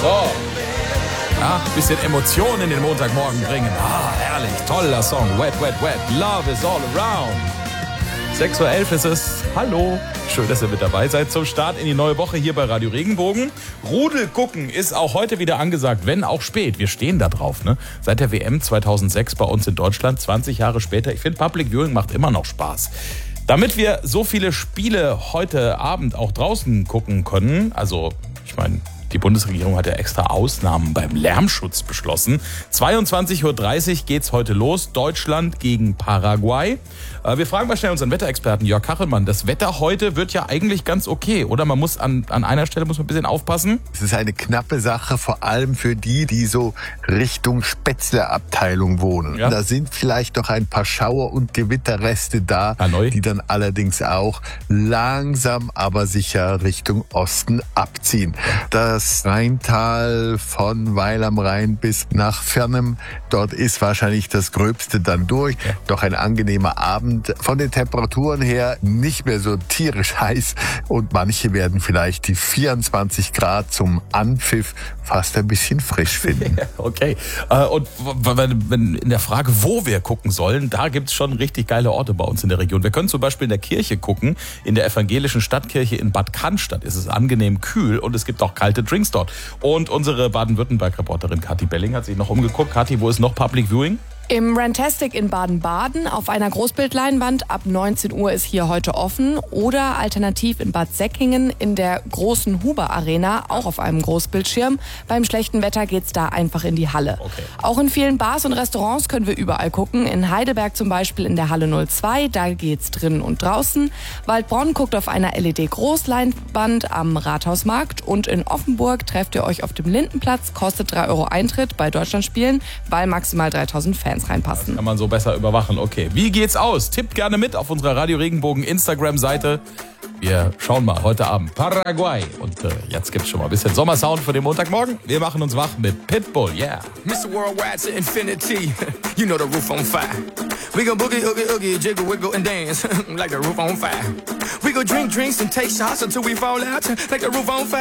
So. Ja, bisschen Emotionen in den Montagmorgen bringen. Herrlich, toller Song. Wet, wet, wet. Love is all around. 6:11 Uhr ist es. Hallo. Schön, dass ihr mit dabei seid zum Start in die neue Woche hier bei Radio Regenbogen. Rudel gucken ist auch heute wieder angesagt, wenn auch spät. Wir stehen da drauf, ne? Seit der WM 2006 bei uns in Deutschland, 20 Jahre später. Ich finde, Public Viewing macht immer noch Spaß. Damit wir so viele Spiele heute Abend auch draußen gucken können, also ich meine, die Bundesregierung hat ja extra Ausnahmen beim Lärmschutz beschlossen. 22:30 Uhr geht's heute los. Deutschland gegen Paraguay. Wir fragen mal schnell unseren Wetterexperten Jörg Kachelmann. Das Wetter heute wird ja eigentlich ganz okay, oder? Man muss an einer Stelle muss man ein bisschen aufpassen. Es ist eine knappe Sache, vor allem für die so Richtung Spätzle-Abteilung wohnen. Ja. Da sind vielleicht noch ein paar Schauer- und Gewitterreste da, die dann allerdings auch langsam, aber sicher Richtung Osten abziehen. Das Rheintal von Weil am Rhein bis nach Fernem, dort ist wahrscheinlich das Gröbste dann durch. Ja. Doch ein angenehmer Abend. Von den Temperaturen her nicht mehr so tierisch heiß und manche werden vielleicht die 24 Grad zum Anpfiff fast ein bisschen frisch finden. Okay. Und wenn in der Frage, wo wir gucken sollen, da gibt's schon richtig geile Orte bei uns in der Region. Wir können zum Beispiel in der Kirche gucken. In der evangelischen Stadtkirche in Bad Cannstatt ist es angenehm kühl und es gibt auch kalte Drinks dort. Und unsere Baden-Württemberg-Reporterin Kathi Belling hat sich noch umgeguckt. Kathi, wo ist noch Public Viewing? Im Rantastic in Baden-Baden auf einer Großbildleinwand ab 19 Uhr ist hier heute offen oder alternativ in Bad Säckingen in der großen Huber Arena, auch auf einem Großbildschirm. Beim schlechten Wetter geht's da einfach in die Halle. Okay. Auch in vielen Bars und Restaurants können wir überall gucken. In Heidelberg zum Beispiel in der Halle 02, da geht's drinnen und draußen. Waldbronn guckt auf einer LED-Großleinwand am Rathausmarkt und in Offenburg trefft ihr euch auf dem Lindenplatz, kostet 3 Euro Eintritt bei Deutschlandspielen, weil maximal 3000 Fans reinpassen. Das kann man so besser überwachen. Okay, wie geht's aus? Tippt gerne mit auf unserer Radio Regenbogen Instagram-Seite. Wir schauen mal heute Abend Paraguay. Und jetzt gibt's schon mal ein bisschen Sommersound für den Montagmorgen. Wir machen uns wach mit Pitbull, yeah. Mr. Worldwide to infinity, you know the roof on fire. We go boogie, oogie, oogie, jiggle, wiggle and dance like the roof on fire. We go drink drinks and take shots until we fall out like the roof on fire.